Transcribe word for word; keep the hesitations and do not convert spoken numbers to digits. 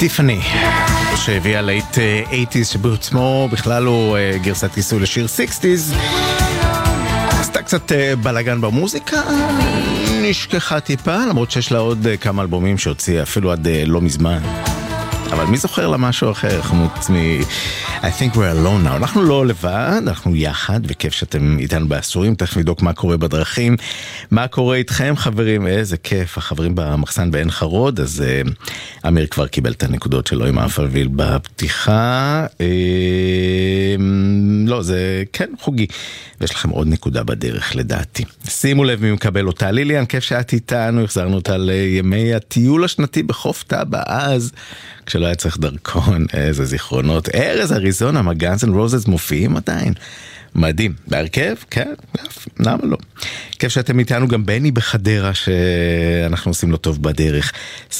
טיפני, שהביאה לייט אייטיז, שבעצמו בכלל הוא גרסת כיסוי לשיר סיקסטיז. עשתה קצת בלגן במוזיקה, נשכחה טיפה, למרות שיש לה עוד כמה אלבומים שהוציאה אפילו עד לא מזמן. אבל מי זוכר לה משהו אחר חוץ מ... I think we're alone now. אנחנו לא לבד, אנחנו יחד, וכיף שאתם איתנו בעשורים. תכף נבדוק מה קורה בדרכים. מה קורה איתכם, חברים? איזה כיף. החברים במחסן בעין חרוד, אז uh, אמיר כבר קיבל את הנקודות שלו עם האפלוויל בפתיחה. Uh, לא, זה כן חוגי. ויש לכם עוד נקודה בדרך, לדעתי. שימו לב מי מקבל אותה. ליליאן, כיף שאת איתנו. החזרנו אותה לימי הטיול השנתי בחוף טאבה אז, כשלא היה צריך דרכון. איזה זיכרונות. ארז אריזונה, מגאנס אנד רוזס מופיעים עדיין. מדהים. בהרכב? כן. למה לא? כיף שאתם איתנו, גם בני בחדרה שאנחנו עושים לו טוב בדרך.